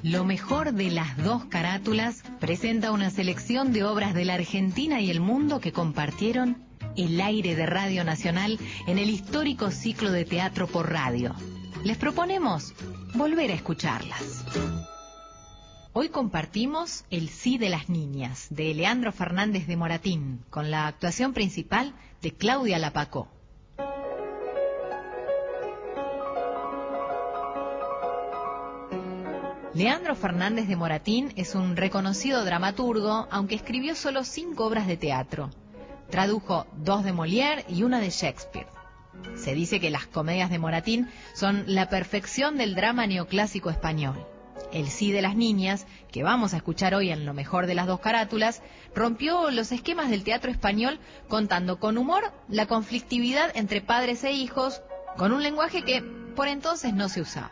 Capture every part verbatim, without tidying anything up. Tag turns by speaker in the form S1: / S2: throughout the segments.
S1: Lo mejor de las dos carátulas presenta una selección de obras de la Argentina y el mundo que compartieron el aire de Radio Nacional en el histórico ciclo de teatro por radio. Les proponemos volver a escucharlas. Hoy compartimos El sí de las niñas, de Leandro Fernández de Moratín, con la actuación principal de Claudia Lapacó. Leandro Fernández de Moratín es un reconocido dramaturgo, aunque escribió solo cinco obras de teatro. Tradujo dos de Molière y una de Shakespeare. Se dice que las comedias de Moratín son la perfección del drama neoclásico español. El sí de las niñas, que vamos a escuchar hoy en Lo mejor de las dos carátulas, rompió los esquemas del teatro español contando con humor la conflictividad entre padres e hijos, con un lenguaje que por entonces no se usaba.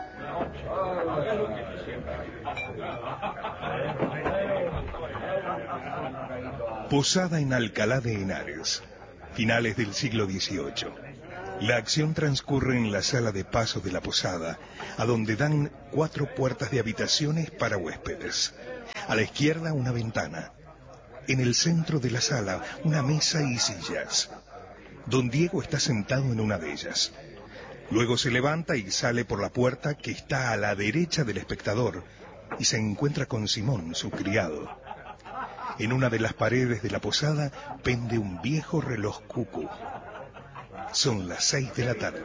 S2: Posada en Alcalá de Henares, finales del siglo dieciocho. La acción transcurre en la sala de paso de la posada, a donde dan cuatro puertas de habitaciones para huéspedes. A la izquierda una ventana. En el centro de la sala una mesa y sillas. Don Diego está sentado en una de ellas. Luego se levanta y sale por la puerta que está a la derecha del espectador y se encuentra con Simón, su criado. En una de las paredes de la posada pende un viejo reloj cucú. Son las seis de la tarde.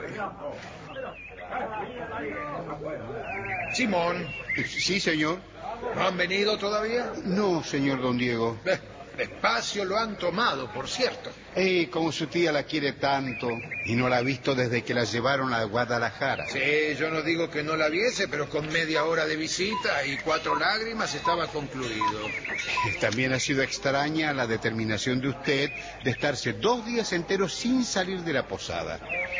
S3: Simón.
S4: Sí, señor.
S3: ¿No han venido todavía?
S4: No, señor don Diego.
S3: Eh, despacio lo han tomado, por cierto.
S4: Eh, como su tía la quiere tanto y no la ha visto desde que la llevaron a Guadalajara.
S3: Sí, yo no digo que no la viese, pero con media hora de visita y cuatro lágrimas estaba concluido.
S4: También ha sido extraña la determinación de usted de estarse dos días enteros sin salir de la posada.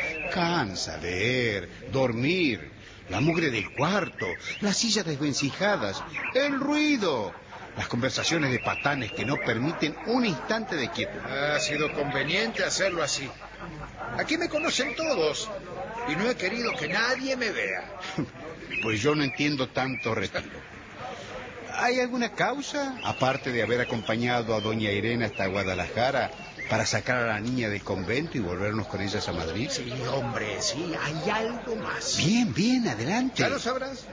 S4: Cansa leer, dormir, la mugre del cuarto, las sillas desvencijadas, el ruido, las conversaciones de patanes que no permiten un instante de quietud.
S3: Ha sido conveniente hacerlo así. Aquí me conocen todos y no he querido que nadie me vea.
S4: Pues yo no entiendo tanto retiro. ¿Hay alguna causa, aparte de haber acompañado a doña Irene hasta Guadalajara para sacar a la niña del convento y volvernos con ellas a Madrid?
S3: Sí, hombre, sí, hay algo más.
S4: Bien, bien, adelante.
S3: ¿Ya lo sabrás?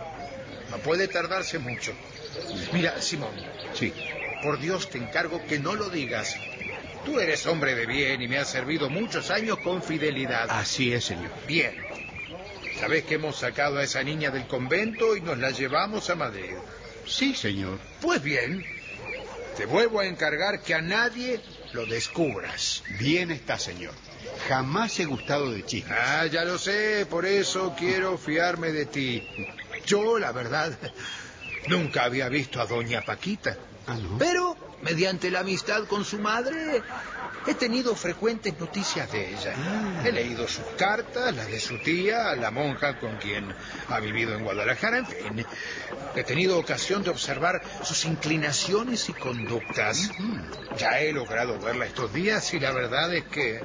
S3: No puede tardarse mucho. Mira, Simón.
S4: Sí.
S3: Por Dios te encargo que no lo digas. Tú eres hombre de bien y me has servido muchos años con fidelidad.
S4: Así es, señor.
S3: Bien. Sabes que hemos sacado a esa niña del convento y nos la llevamos a Madrid.
S4: Sí, señor.
S3: Pues bien, te vuelvo a encargar que a nadie lo descubras.
S4: Bien está, señor. Jamás he gustado de chismes.
S3: Ah, ya lo sé, por eso quiero fiarme de ti. Yo, la verdad, nunca había visto a doña Paquita.
S4: Ah, ¿no?
S3: Pero, mediante la amistad con su madre, he tenido frecuentes noticias de ella.
S4: Ah.
S3: He leído sus cartas, las de su tía, la monja con quien ha vivido en Guadalajara, en fin. He tenido ocasión de observar sus inclinaciones y conductas.
S4: Uh-huh.
S3: Ya he logrado verla estos días y la verdad es que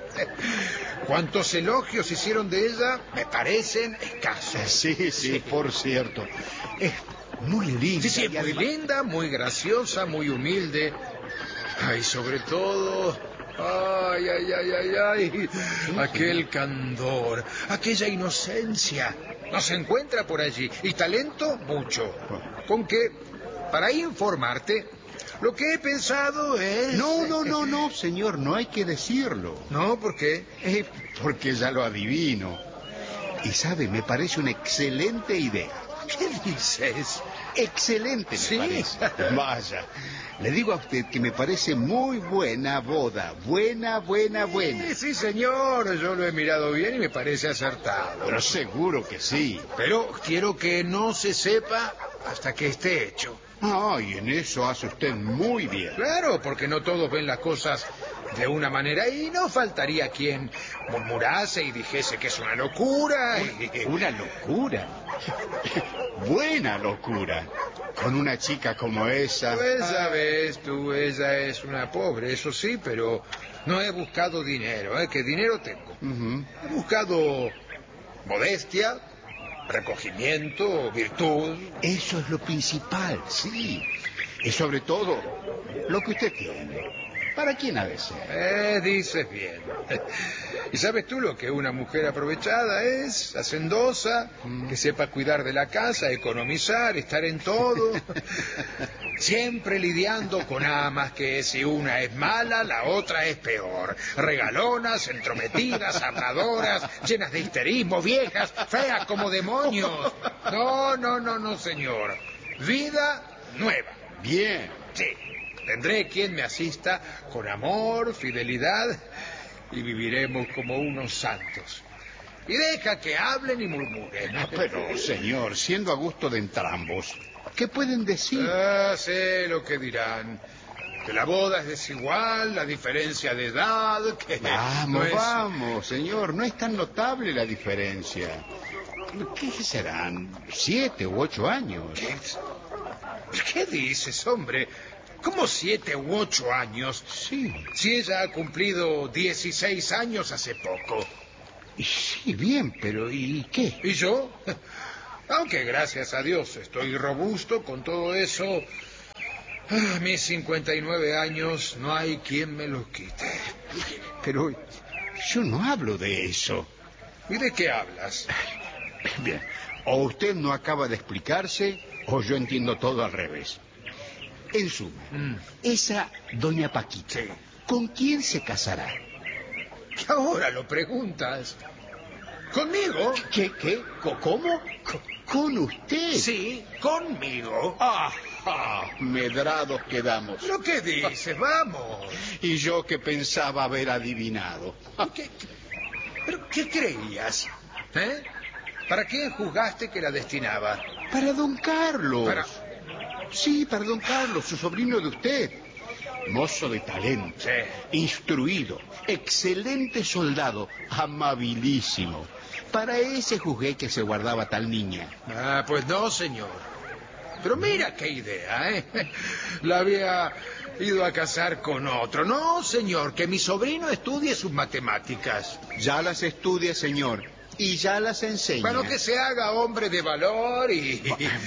S3: cuantos elogios hicieron de ella me parecen escasos.
S4: Sí, sí, sí, por cierto. Es muy linda.
S3: Sí, sí, muy
S4: además...
S3: linda, muy graciosa, muy humilde. Ay, sobre todo... Ay, ay, ay, ay, ay.
S4: Sí,
S3: aquel
S4: sí.
S3: candor, aquella inocencia. No se encuentra por allí. Y talento, mucho. Con que, para informarte, lo que he pensado es...
S4: No, no, no, no, señor, no hay que decirlo.
S3: ¿No? ¿Por qué?
S4: Eh, porque ya lo adivino. Y sabe, me parece una excelente idea.
S3: ¿Qué dices?
S4: Excelente, me
S3: Sí.
S4: parece. Vaya, le digo a usted que me parece muy buena boda. Buena, buena, buena.
S3: Sí, sí, señor. Yo lo he mirado bien y me parece acertado.
S4: Pero seguro que sí.
S3: Pero quiero que no se sepa hasta que esté hecho.
S4: Ay, en eso hace usted muy bien.
S3: Claro, porque no todos ven las cosas de una manera y no faltaría quien murmurase y dijese que es una locura. Y...
S4: Una locura. Buena locura. Con una chica como esa.
S3: Pues sabes tú, ella es una pobre, eso sí, pero no he buscado dinero, ¿eh? Que dinero tengo.
S4: Uh-huh.
S3: He buscado modestia, recogimiento, virtud.
S4: Eso es lo principal, sí. Y sobre todo, lo que usted tiene. ¿Para quién ha de ser?
S3: Eh, dices bien. ¿Y sabes tú lo que una mujer aprovechada es? Hacendosa, mm. que sepa cuidar de la casa, economizar, estar en todo. Siempre lidiando con amas que si una es mala, la otra es peor. Regalonas, entrometidas, habladoras, llenas de histerismo, viejas, feas como demonios. No, no, no, no, señor. Vida nueva.
S4: Bien.
S3: Sí. Tendré quien me asista con amor, fidelidad, y viviremos como unos santos. Y deja que hablen y murmuren.
S4: Ah, pero, señor, siendo a gusto de entrambos, ¿qué pueden decir?
S3: Ah, sé lo que dirán. Que la boda es desigual, la diferencia de edad, que...
S4: Vamos,
S3: no es...
S4: vamos, señor, no es tan notable la diferencia. ¿Qué serán? ¿Siete u ocho años?
S3: ¿Qué, ¿Qué dices, hombre? ¿Cómo siete u ocho años?
S4: Sí.
S3: Si ella ha cumplido dieciséis años hace poco.
S4: Sí, bien, pero ¿y qué?
S3: ¿Y yo? Aunque gracias a Dios estoy robusto con todo eso, a mis cincuenta y nueve años no hay quien me los quite.
S4: Pero yo no hablo de eso.
S3: ¿Y de qué hablas?
S4: Bien, o usted no acaba de explicarse o yo entiendo todo al revés. En suma, mm. esa doña Paquita, sí. ¿con quién se casará?
S3: ¿Qué ahora lo preguntas? ¿Conmigo?
S4: ¿Qué? ¿Qué? ¿Cómo? ¿Con usted?
S3: Sí, conmigo.
S4: ¡Ah! ah medrados quedamos.
S3: ¿Lo que dices? Vamos.
S4: Y yo que pensaba haber adivinado.
S3: ¿Qué, ¿Pero qué creías? ¿Eh? ¿Para quién juzgaste que la destinaba?
S4: Para don Carlos.
S3: Para...
S4: Sí, para don Carlos, su sobrino de usted. Mozo de talento, sí. Instruido, excelente soldado, amabilísimo. Para ese juzgué que se guardaba tal niña.
S3: Ah, pues no, señor. Pero mira qué idea, ¿eh? La había ido a casar con otro. No, señor, que mi sobrino estudie sus matemáticas.
S4: Ya las estudia, señor, y ya las enseña.
S3: Bueno, que se haga hombre de valor y...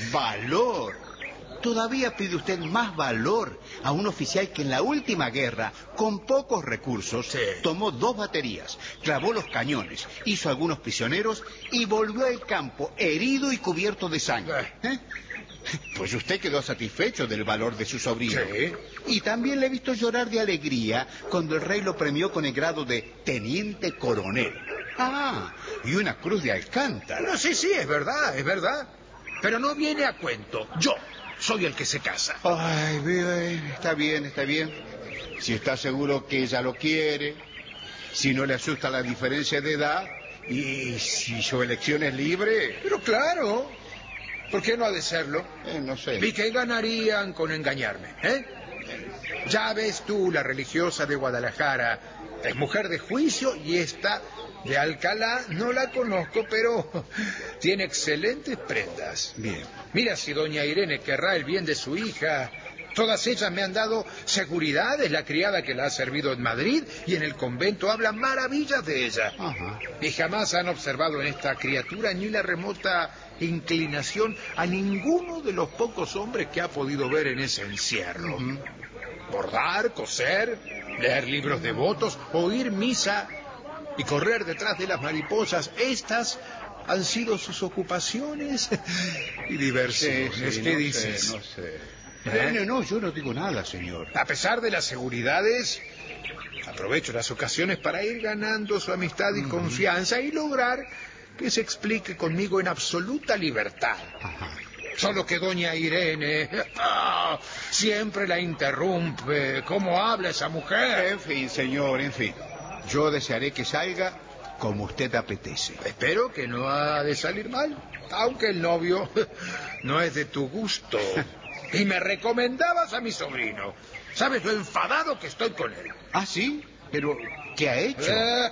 S4: ¿Valor? Todavía pide usted más valor a un oficial que en la última guerra, con pocos recursos, sí. tomó dos baterías, clavó los cañones, hizo algunos prisioneros y volvió al campo herido y cubierto de sangre. ¿Eh? Pues usted quedó satisfecho del valor de su sobrino.
S3: Sí.
S4: Y también le he visto llorar de alegría cuando el rey lo premió con el grado de teniente coronel. Ah, y una cruz de Alcántara.
S3: No, sí, sí, es verdad, es verdad. Pero no viene a cuento. Yo soy el que se casa.
S4: Ay, bien, está bien, está bien. Si está seguro que ella lo quiere, si no le asusta la diferencia de edad, y si su elección es libre...
S3: Pero claro, ¿por qué no ha de serlo?
S4: Eh, no sé.
S3: ¿Y qué ganarían con engañarme, eh? Ya ves tú, la religiosa de Guadalajara es mujer de juicio y esta de Alcalá no la conozco, pero tiene excelentes prendas.
S4: Bien.
S3: Mira si doña Irene querrá el bien de su hija. Todas ellas me han dado seguridad, es la criada que la ha servido en Madrid y en el convento hablan maravillas de ella.
S4: Ajá.
S3: Y jamás han observado en esta criatura ni la remota inclinación a ninguno de los pocos hombres que ha podido ver en ese encierro. Uh-huh. Bordar, coser, leer libros devotos, oír misa y correr detrás de las mariposas. Estas han sido sus ocupaciones y diversiones.
S4: Sí, sí,
S3: ¿Qué
S4: no
S3: dices?
S4: Sé, no sé. ¿Eh? No, no, yo no digo nada, señor.
S3: A pesar de las seguridades, aprovecho las ocasiones para ir ganando su amistad y uh-huh. confianza y lograr que se explique conmigo en absoluta libertad.
S4: Ajá.
S3: Solo que doña Irene oh, siempre la interrumpe. ¿Cómo habla esa mujer?
S4: En fin, señor, en fin. Yo desearé que salga como usted apetece.
S3: Espero que no ha de salir mal, aunque el novio no es de tu gusto. Y me recomendabas a mi sobrino. ¿Sabes lo enfadado que estoy con él?
S4: ¿Ah, sí? Pero, ¿qué ha hecho?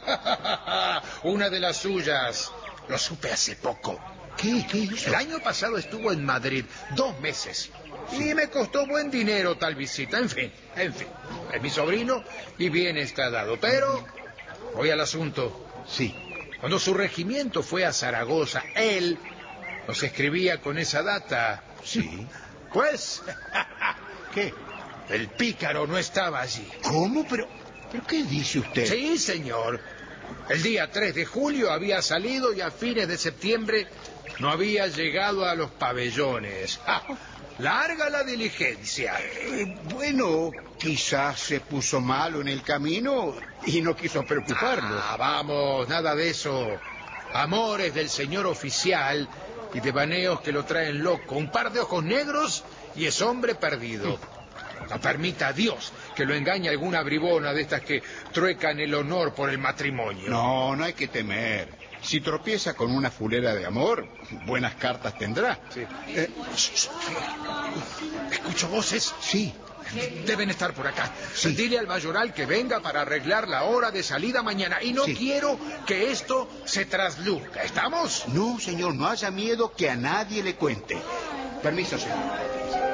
S3: Una de las suyas. Lo supe hace poco.
S4: ¿Qué? ¿Qué hizo?
S3: El año pasado estuvo en Madrid dos meses. Sí. Y me costó buen dinero tal visita. En fin, en fin. Es mi sobrino y bien está dado. Pero voy al asunto.
S4: Sí.
S3: Cuando su regimiento fue a Zaragoza, él Nos escribía con esa data.
S4: Sí.
S3: Pues,
S4: ¿Qué?
S3: el pícaro no estaba allí.
S4: ¿Cómo? Pero, ¿pero qué dice usted?
S3: Sí, señor. El día tres de julio había salido y a fines de septiembre no había llegado a los pabellones. ¡Ja! Larga la diligencia.
S4: Eh, bueno, quizás se puso malo en el camino y no quiso preocuparlo.
S3: Ah, vamos, nada de eso. Amores del señor oficial y devaneos que lo traen loco. Un par de ojos negros y es hombre perdido. No permita a Dios que lo engañe alguna bribona de estas que truecan el honor por el matrimonio.
S4: No, no hay que temer. Si tropieza con una fulera de amor, buenas cartas tendrá.
S3: Sí.
S4: Eh,
S3: ¿Escucho voces?
S4: sí.
S3: Deben estar por acá.
S4: Sí.
S3: Dile al mayoral que venga para arreglar la hora de salida mañana. Y no
S4: Sí.
S3: quiero que esto se trasluzca. ¿Estamos?
S4: No, señor, no haya miedo que a nadie le cuente. Permiso, señor.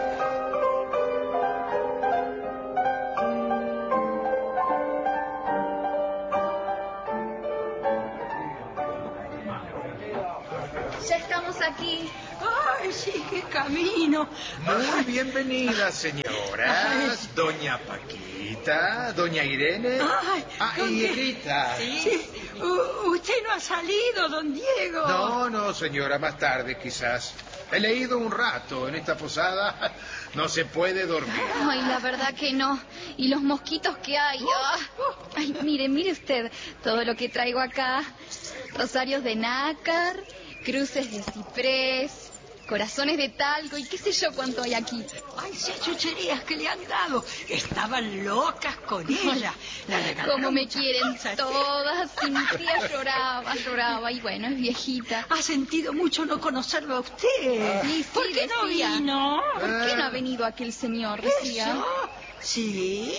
S5: Ya estamos aquí.
S6: ¡Ay, sí, qué camino!
S3: Muy bienvenidas, señoras. Doña Paquita, doña Irene.
S6: Ay,
S3: ah, y
S6: ¿dónde?
S3: Rita.
S6: Sí. U- usted no ha salido, don Diego.
S3: No, no, señora, más tarde quizás. He leído un rato en esta posada. No se puede dormir.
S5: Ay, la verdad que no. Y los mosquitos que hay. ah. Ay, mire, mire usted todo lo que traigo acá. Rosarios de nácar, cruces de ciprés, corazones de talco y qué sé yo cuánto hay aquí.
S6: Ay, sí, chucherías que le han dado. Estaban locas con ella. La regalaron
S5: Como me
S6: muchas
S5: quieren
S6: cosas.
S5: todas. Y mi tía lloraba, lloraba. Y bueno, es viejita.
S6: Ha sentido mucho no conocerlo a usted.
S5: Sí, sí,
S6: ¿Por qué no
S5: decía.
S6: vino?
S5: ¿Por qué no ha venido aquel señor? Decía.
S6: ¿Eso? ¿Sí?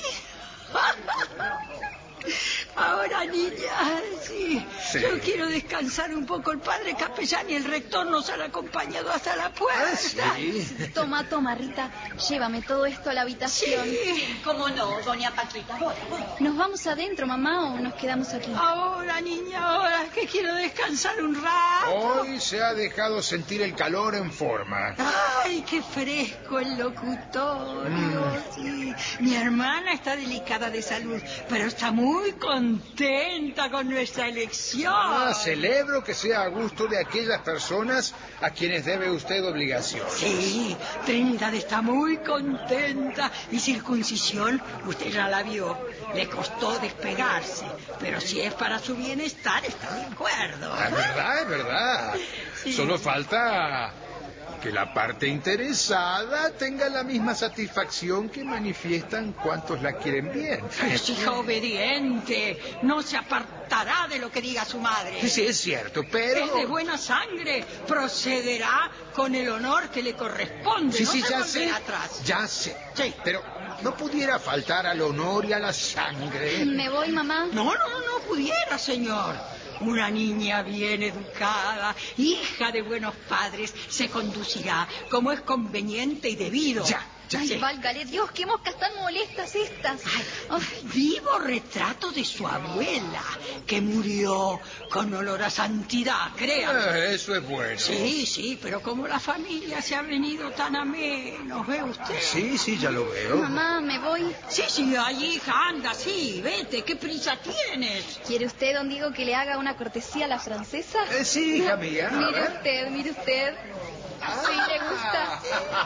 S6: Ahora, niña, sí.
S3: Sí.
S6: Yo quiero descansar un poco. El padre capellán y el rector nos han acompañado hasta la puerta.
S3: Ah, sí.
S5: Toma, toma, Rita. Llévame todo esto a la habitación.
S6: Sí.
S7: ¿Cómo no, doña Paquita? Voy, voy.
S5: ¿Nos vamos adentro, mamá, o nos quedamos aquí?
S6: Ahora, niña, ahora que quiero descansar un rato.
S3: Hoy se ha dejado sentir el calor en forma.
S6: Ay, qué fresco el locutorio.
S3: Mm.
S6: Sí. Mi hermana está delicada de salud, pero está muy contenta con nuestra elección.
S3: Ah, celebro que sea a gusto de aquellas personas a quienes debe usted obligación.
S6: Sí, Trinidad está muy contenta. Y circuncisión, usted ya la vio. Le costó despegarse, pero si es para su bienestar, está de acuerdo.
S3: Es verdad, es verdad.
S6: Sí.
S3: Solo falta que la parte interesada tenga la misma satisfacción que manifiestan cuantos la quieren bien.
S6: Es hija obediente, no se apartará de lo que diga su madre.
S3: Sí, sí, es cierto, pero...
S6: Es de buena sangre, procederá con el honor que le corresponde.
S3: Sí,
S6: no
S3: sí,
S6: se
S3: ya
S6: volverá
S3: sé,
S6: atrás.
S3: ya sé.
S6: Sí.
S3: Pero no pudiera faltar al honor y a la sangre.
S5: ¿Me voy, mamá?
S6: No, no, no pudiera, señor. Una niña bien educada, hija de buenos padres, se conducirá como es conveniente y debido.
S3: Ya, ya.
S5: Ay,
S6: Sí.
S5: válgale Dios, qué moscas tan molestas estas. Ay,
S6: Vivo retrato de su abuela, que murió con olor a santidad, créame.
S3: Ah, eso es bueno.
S6: Sí, sí, pero como la familia se ha venido tan a menos, ¿ve usted?
S3: Sí, sí, ya lo veo.
S5: mamá, me voy.
S6: Sí, sí, ay, hija, anda, sí, vete, ¿qué prisa tienes?
S5: ¿Quiere usted, don Diego, que le haga una cortesía a la francesa?
S3: Eh, sí, hija mía. a
S5: Mire
S3: ver.
S5: usted, mire usted. Sí, le gusta.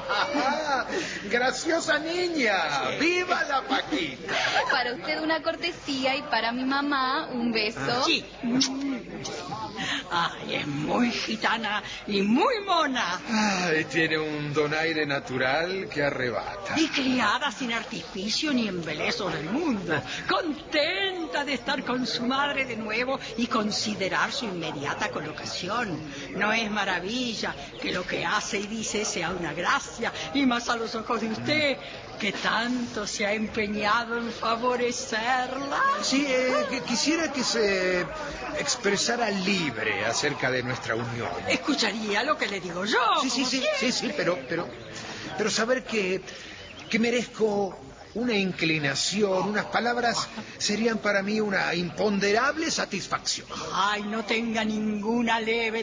S3: Ah, graciosa niña. ¡Viva la Paquita!
S5: Para usted una cortesía y para mi mamá un beso.
S6: Sí. Ay, es muy gitana y muy mona.
S3: Ay, tiene un donaire natural que arrebata.
S6: Y criada sin artificio ni embelezos del mundo. Contenta de estar con su madre de nuevo y considerar su inmediata colocación. No es maravilla que lo que hace y dice sea una gracia, y más a los ojos de usted, que tanto se ha empeñado en favorecerla.
S3: Sí, eh, que quisiera que se expresara libre acerca de nuestra unión.
S6: Escucharía lo que le digo yo.
S3: Sí, sí,
S6: como
S3: sí,
S6: siempre.
S3: sí, sí, pero, pero, pero saber que, que merezco una inclinación, unas palabras serían para mí una imponderable satisfacción.
S6: Ay, no tenga ninguna leve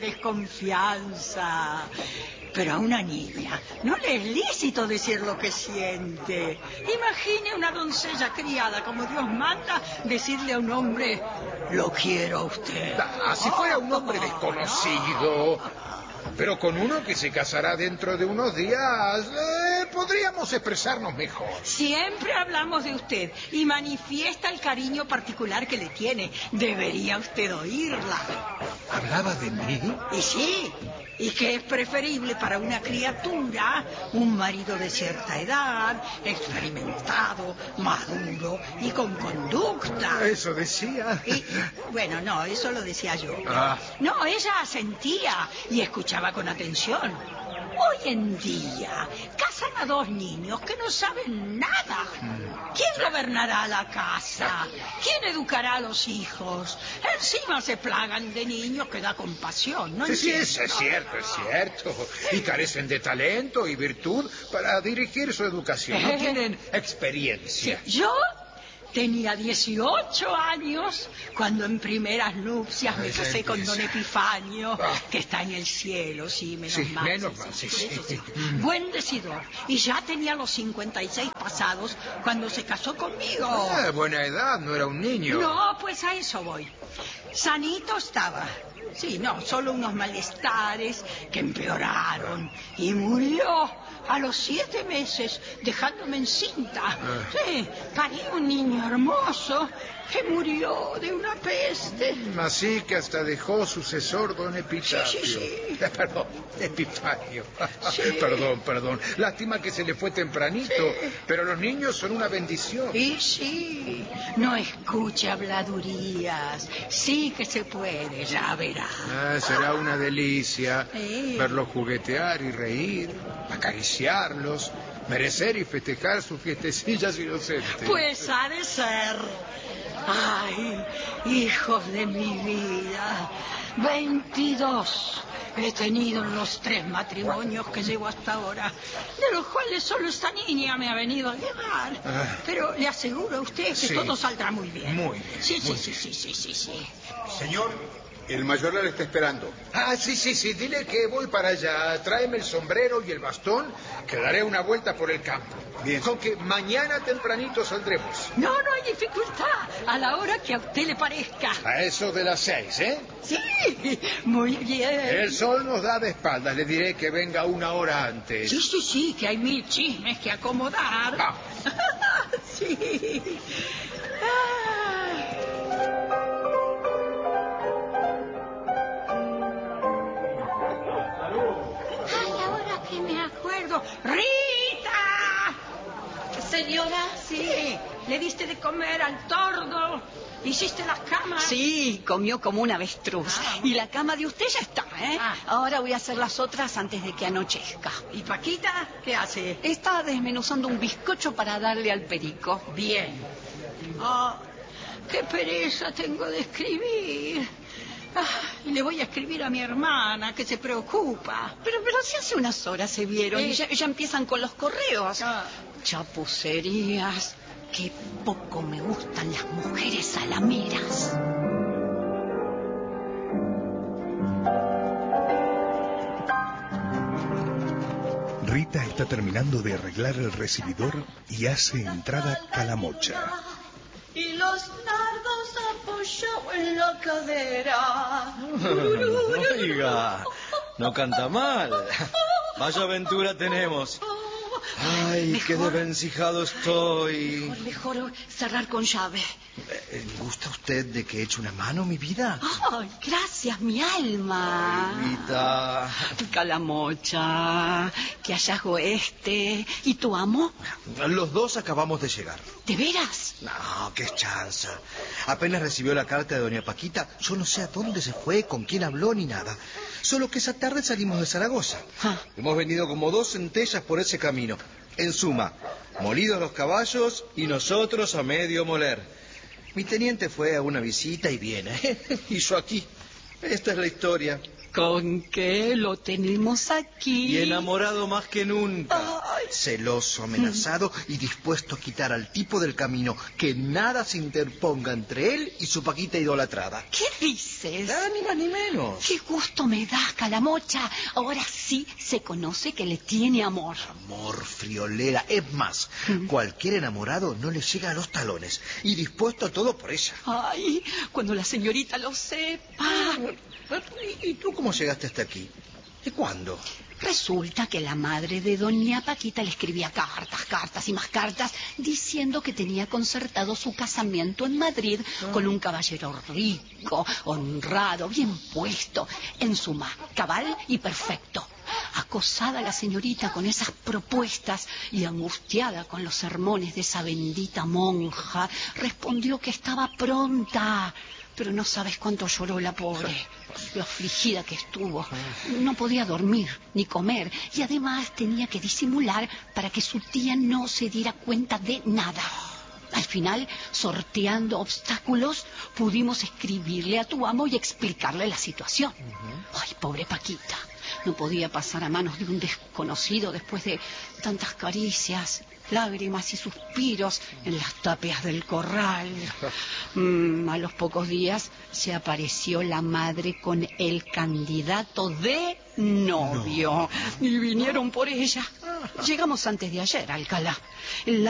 S6: desconfianza. Pero a una niña no le es lícito decir lo que siente. Imagine una doncella criada como Dios manda decirle a un hombre, lo quiero a usted.
S3: Ah, si fuera un hombre desconocido, pero con uno que se casará dentro de unos días, eh, podríamos expresarnos mejor.
S6: Siempre hablamos de usted y manifiesta el cariño particular que le tiene. Debería usted oírla.
S3: ¿Hablaba de mí?
S6: Y sí, y que es preferible para una criatura un marido de cierta edad, experimentado, maduro y con conducta.
S3: Eso decía.
S6: Y, bueno, no, eso lo decía yo.
S3: Ah.
S6: No, ella asentía y escuchaba con atención. Hoy en día casan a dos niños que no saben nada. ¿Quién gobernará la casa? ¿Quién educará a los hijos? Encima se plagan de niños que da compasión, ¿no?
S3: Sí, sí,
S6: entiendo.
S3: eso es cierto, es cierto. Y carecen de talento y virtud para dirigir su educación. No tienen experiencia.
S6: Sí, yo tenía dieciocho años cuando en primeras nupcias me
S3: Ay, ya
S6: casé con
S3: empieza.
S6: don Epifanio,
S3: Ah.
S6: que está en el cielo, sí, menos
S3: Sí,
S6: mal.
S3: menos mal, sí,
S6: por
S3: sí.
S6: eso sí. Buen decidor. Y ya tenía los cincuenta y seis pasados cuando se casó conmigo.
S3: Ah, buena edad, no era un niño.
S6: No, pues a eso voy. Sanito estaba. Sí, no, solo unos malestares que empeoraron. Y murió a los siete meses, dejándome encinta. Sí, parí un niño hermoso que murió de una peste.
S3: Así que hasta dejó sucesor don Epitafio.
S6: Sí, sí, sí.
S3: Eh, Perdón, Epifanio.
S6: Sí.
S3: Perdón, perdón. Lástima que se le fue tempranito,
S6: Sí.
S3: pero los niños son una bendición.
S6: Y sí, no escuche habladurías. Sí que se puede, ya verá.
S3: Ah, será una delicia
S6: Sí.
S3: verlos juguetear y reír, acariciarlos, merecer y festejar sus fiestecillas inocentes.
S6: Pues ha de ser. Ay, hijos de mi vida. Veintidós he tenido en los tres matrimonios que llevo hasta ahora, de los cuales solo esta niña me ha venido a llevar.
S3: Ah.
S6: Pero le aseguro a usted que
S3: Sí.
S6: todo saldrá muy bien.
S3: Muy bien,
S6: Sí, sí,
S3: muy
S6: sí, sí, sí, sí, sí.
S4: Señor, el mayoral está esperando.
S3: Ah, sí, sí, sí, dile que voy para allá. Tráeme el sombrero y el bastón, que daré una vuelta por el campo.
S4: Bien.
S3: Aunque mañana tempranito saldremos.
S6: No, no hay dificultad. A la hora que a usted le parezca.
S3: A eso de las seis, ¿eh?
S6: Sí, muy bien.
S3: El sol nos da de espaldas. Le diré que venga una hora antes.
S6: Sí, sí, sí, que hay mil chismes que acomodar.
S3: Vamos.
S6: Sí. Ah. Ay, ahora que me acuerdo. ¡Rita!
S7: Señora,
S6: Sí, le diste de comer al tordo. ¿Hiciste las camas?
S7: sí, comió como un avestruz.
S6: Ah.
S7: Y la cama de usted ya está, ¿eh?
S6: Ah.
S7: Ahora voy a hacer las otras antes de que anochezca.
S6: ¿Y Paquita qué hace?
S7: Está desmenuzando un bizcocho para darle al perico.
S6: Bien. Ah, qué pereza tengo de escribir. Ah, le voy a escribir a mi hermana, que se preocupa.
S7: Pero, pero si hace unas horas se vieron
S6: Eh.
S7: y ya, ya empiezan con los correos.
S6: Ah.
S7: Chapucerías. Qué poco me gustan las mujeres salameras.
S2: Rita está terminando de arreglar el recibidor y hace entrada Calamocha.
S7: Y los nardos apoyados en la cadera.
S8: Oiga, no canta mal. Vaya aventura tenemos. Ay, qué desvencijado estoy.
S7: Mejor cerrar con llave.
S8: Eh, ¿Gusta usted de que eche una mano, mi vida?
S7: Ay, gracias, mi alma.
S8: Rita.
S7: Calamocha, qué hallazgo este. ¿Y tu amo?
S8: Los dos acabamos de llegar.
S7: ¿De veras?
S8: No, qué chanza. Apenas recibió la carta de doña Paquita, yo no sé a dónde se fue, con quién habló ni nada. Solo que esa tarde salimos de Zaragoza.
S7: Ah.
S8: Hemos venido como dos centellas por ese camino. En suma, molidos los caballos y nosotros a medio moler. Mi teniente fue a una visita y viene. Y yo aquí. Esta es la historia.
S7: ¿Con qué lo tenemos aquí?
S8: Y enamorado más que nunca. Celoso, amenazado y dispuesto a quitar al tipo del camino, que nada se interponga entre él y su Paquita idolatrada.
S7: ¿Qué dices?
S8: Nada, ni más ni menos.
S7: Qué gusto me das, Calamocha. Ahora sí se conoce que le tiene amor.
S8: Amor, friolera. Es más, ¿Mm? cualquier enamorado no le llega a los talones y dispuesto a todo por ella.
S7: Ay, cuando la señorita lo sepa.
S8: ¿Y tú cómo llegaste hasta aquí? ¿De cuándo?
S7: Resulta que la madre de doña Paquita le escribía cartas, cartas y más cartas, diciendo que tenía concertado su casamiento en Madrid ah. con un caballero rico, honrado, bien puesto, en suma, cabal y perfecto. Acosada la señorita con esas propuestas y angustiada con los sermones de esa bendita monja, respondió que estaba pronta. Pero no sabes cuánto lloró la pobre, lo afligida que estuvo. No podía dormir ni comer y además tenía que disimular para que su tía no se diera cuenta de nada. Al final, sorteando obstáculos, pudimos escribirle a tu amo y explicarle la situación. Uh-huh. Ay, pobre Paquita, no podía pasar a manos de un desconocido después de tantas caricias, lágrimas y suspiros en las tapias del corral. Mm, a los pocos días se apareció la madre con el candidato de novio. No. Y vinieron por ella. Llegamos antes de ayer, Alcalá. La